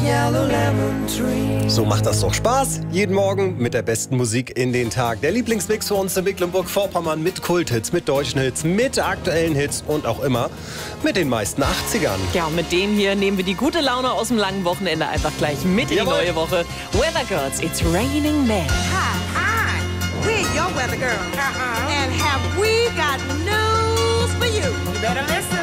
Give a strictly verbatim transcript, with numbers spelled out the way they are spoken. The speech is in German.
So macht das doch Spaß. Jeden Morgen mit der besten Musik in den Tag. Der Lieblingsmix für uns in Mecklenburg-Vorpommern mit Kulthits, mit deutschen Hits, mit aktuellen Hits und auch immer mit den meisten achtzigern. Ja, und mit dem hier nehmen wir die gute Laune aus dem langen Wochenende einfach gleich mit in die neue Woche. Weather Girls, it's raining men. Hi, hi, we're your weather girls. Uh-huh. And have we got news for you? You better listen.